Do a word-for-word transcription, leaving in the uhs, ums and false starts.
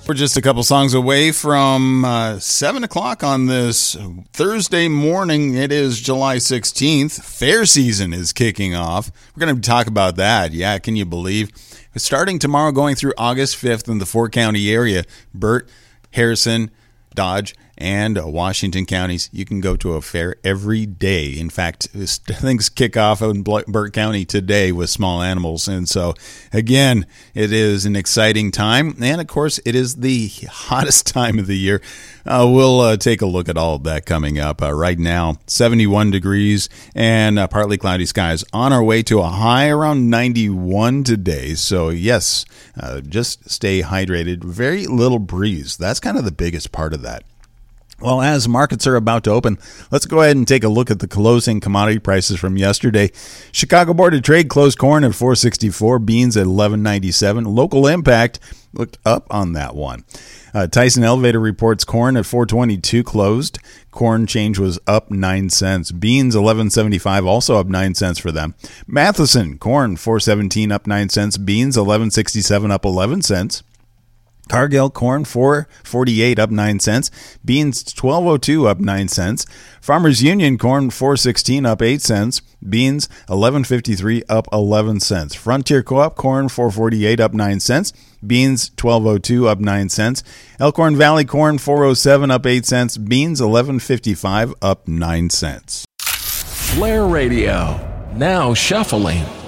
We're just a couple songs away from uh, seven o'clock on this Thursday morning. It is July sixteenth. Fair season is kicking off. We're going to talk about that. Yeah, can you believe? Starting tomorrow, going through August fifth in the four-county area, Burt, Harrison, Dodge, and Washington counties. You can go to a fair every day. In fact, things kick off in Burt County today with small animals. And so, again, it is an exciting time. And, of course, it is the hottest time of the year. Uh, we'll uh, take a look at all of that coming up. Uh, right now, seventy-one degrees and uh, partly cloudy skies. On our way to a high around ninety-one today. So, yes, uh, just stay hydrated. Very little breeze. That's kind of the biggest part of that. Well, as markets are about to open, let's go ahead and take a look at the closing commodity prices from yesterday. Chicago Board of Trade closed corn at four sixty-four, beans at eleven ninety-seven. Local Impact looked up on that one. Uh, Tyson Elevator reports corn at four twenty-two closed. Corn change was up nine cents. Beans eleven seventy-five, also up nine cents for them. Matheson, corn four seventeen, up nine cents. Beans eleven sixty-seven, up eleven cents. Cargill corn four forty-eight, up nine cents. Beans twelve oh two, up nine cents. Farmers Union corn four sixteen, up eight cents. Beans eleven fifty-three, up eleven cents. Frontier Co-op corn four forty-eight, up nine cents. Beans twelve oh two, up nine cents. Elkhorn Valley corn four oh seven, up eight cents. Beans eleven fifty-five, up nine cents. Blair Radio, now shuffling.